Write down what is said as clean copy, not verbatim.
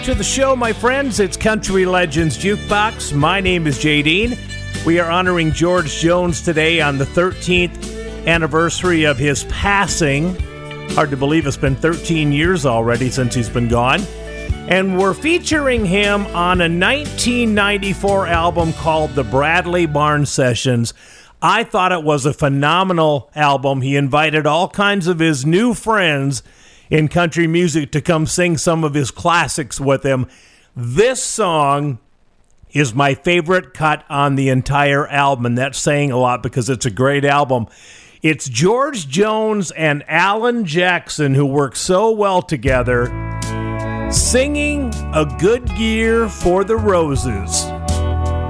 To the show, my friends. It's Country Legends Jukebox. My name is Jay Dean. We are honoring George Jones today on the 13th anniversary of his passing. Hard to believe it's been 13 years already since he's been gone. And we're featuring him on a 1994 album called The Bradley Barn Sessions. I thought it was a phenomenal album. He invited all kinds of his new friends in country music to come sing some of his classics with him. This song is my favorite cut on the entire album, and that's saying a lot because it's a great album. It's George Jones and Alan Jackson, who work so well together, singing A Good Year for the Roses.